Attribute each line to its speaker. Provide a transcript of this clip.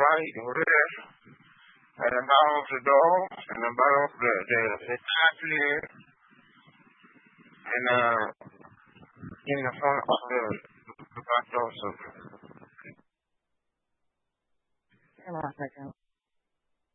Speaker 1: white and red, at the bottom of the door, and the bottom of the top here, and in the front of the back door. So,
Speaker 2: Hold on a second.